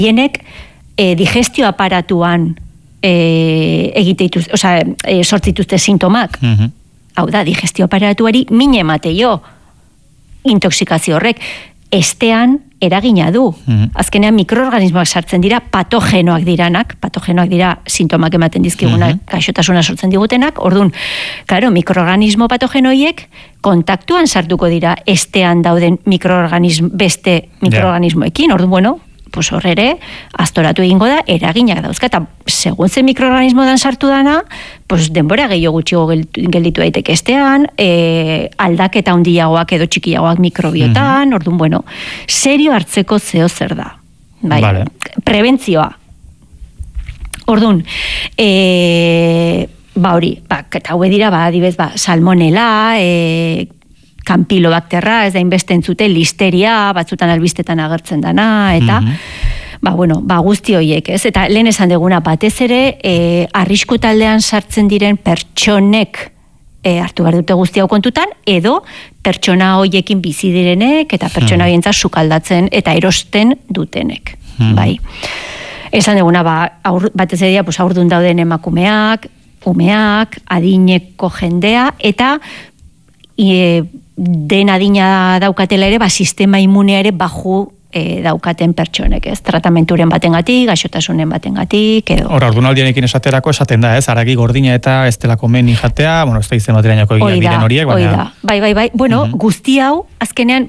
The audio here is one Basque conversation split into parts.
Hienek digestio aparatuan sortzituzte sintomak. Hau da, digestio aparatuari min emateio intoxikazio horrek. Estean eragina du. Azkenean mikroorganismoak sartzen dira, patogenoak dira sintomak ematen dizkigunak, gaixotasuna sortzen digutenak. Orduan, claro, mikroorganismo patogenoiek kontaktuan sartuko dira estean dauden beste mikroorganismoekin. Orduan, bueno, pues horre aztoratu egingo da, eraginak dauzka, eta segun ze mikroorganismodan sartu dana, pues denbora gehiago gutxiago gelditu daiteke estean, aldaketa handiagoak edo txikiagoak mikrobiotan, orduan, bueno, serio hartzeko zeo zer da. Bai, vale. Prebentzioa. Orduan, eta hau dira, adibez, salmonela, Campylobacterra, ez da inbeste entzute, listeria, batzutan albistetan agertzen dana, eta, guzti horiek, ez? Eta lehen esan deguna batez ere, arrisku taldean sartzen diren pertsonek hartu behar dute guzti hau kontutan, edo pertsona horiekin bizi direnek, eta pertsona horientzat sukaldatzen eta erosten dutenek. Bai. Esan deguna, batez ere, haurdun dauden emakumeak, umeak, adineko jendea, eta den adina daukatela ere, sistema immunea ere baju daukaten pertsonek, ez? Tratamenturen batengatik, gaixotasunen batengatik, edo. Hor, ordunaldianekin esaten da, ez? Haragi gordina eta ez delako meni jatea, ez da izen baterainoko egia diren horiek, baina. Bai. Bueno, guzti hau, azkenean,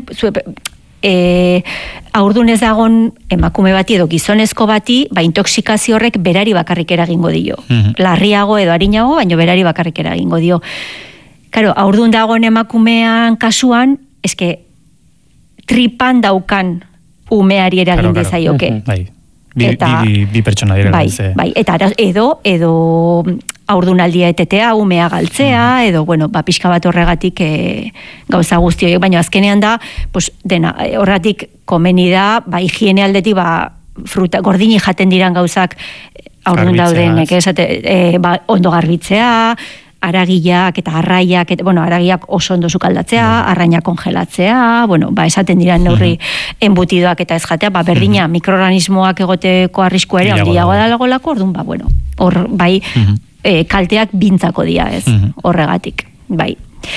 haurdun ez dagon emakume bati edo gizonezko bati, intoxikazio horrek berari bakarrik eragingo dio. Larriago edo arinago, baina berari bakarrik eragingo dio. Claro, haurdun dagoen emakumean kasuan, eske tripan daukan umeari eragin dezaioke. Bi pertsona dira. Bai, eta edo haurdunaldia etetea, umea galtzea, edo, pixka bat horregatik gauza guzti horiek, baina azkenean da, horregatik komeni da, higiene aldetik, fruta, gordini jaten diran gauzak haurdun daudenek, ondo garbitzea, aragiak eta arraiak, aragiak oso ondo sukaldatzea, arraina kongelatzea, esaten dira neurri embutidoak eta ez jatea, berdina mikroorganismoak egoteko arriskua ere handiagoa da lagolako, orduan, hor, kalteak bintzako dira, ez, horregatik, bai.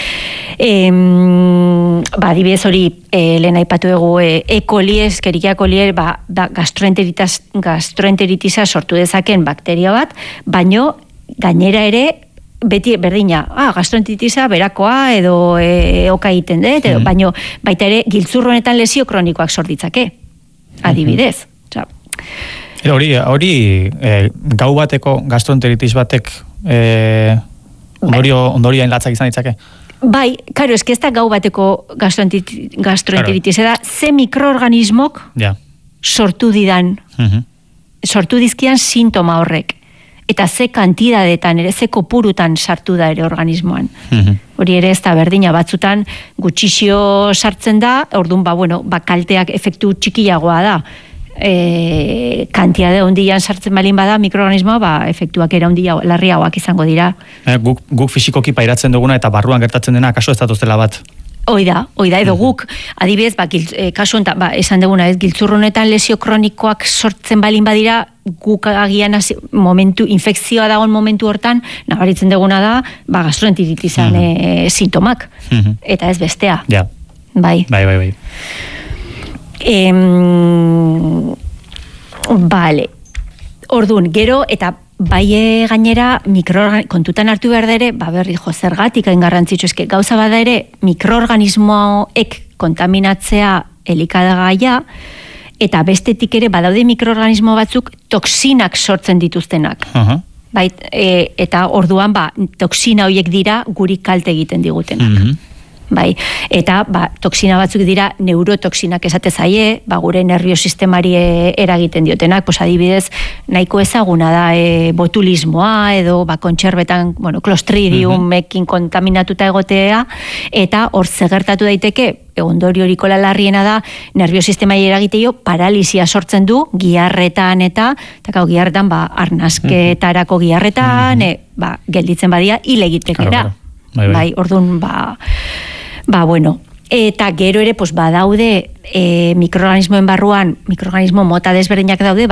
Adibidez hori, lehen aipatu dugu, E. coli, Escherichia coli, gastroenteritisa sortu dezaken bakteria bat, baino gainera ere, beti berdina, gastroenteritisa berakoa edo oka egiten dut, baino baita ere giltzurro honetan lesio kronikoak sorditzake, adibidez. Hori gau bateko gastroenteritis batek ondorioen latzak izan ditzake? Bai, karo, ez da gau bateko gastroenteritis, da ze mikroorganismok sortu dizkian sintoma horrek. Eta ze kantidadetan, ze kopurutan sartu da ere organismoan. Hori ere ez da berdina, batzutan gutxixio sartzen da, orduan, kalteak efektu txikiagoa da. Kantiade hondian sartzen balin bada, mikroorganismoa, efektuak era hondia larriagoak izango dira. Guk fisikoki pairatzen duguna eta barruan gertatzen dena, kaso ez datuztela bat? Oida, edo guk, adibidez, kasu enta, esan duguna, giltzurro honetan lesio kronikoak sortzen balin badira, guk agian infekzioa dagoen momentu hortan, nabaritzen duguna da, gastroenteritizan sintomak, eta ez bestea. Bai. Bale. Orduan, gero, eta bai gainera, kontutan hartu behar ere, berri zergatik garrantzitsu, eske gauza bada ere, mikroorganismoek kontaminatzea elikadagaia, eta bestetik ere, badaude mikroorganismo batzuk toksinak sortzen dituztenak. Eta orduan, toksina horiek dira guri kalte egiten digutenak. Bai, eta toksina batzuk dira neurotoksinak esate zaie, gure nervio sistemari eragiten diotenak, adibidez, nahiko ezaguna da botulismoa edo kontserbetan, clostridiumekin kontaminatuta egotea, eta hor zegertatu daiteke, ondorio horikola larriena da, nervio sistemari eragiteio paralisia sortzen du, giharretan giharretan, arnasketarako giharretan, gelditzen badia, hil egitekera. Bai, orduan, eta gero ere, badaude mikroorganismoen barruan, mikroorganismo mota desberdinak daude,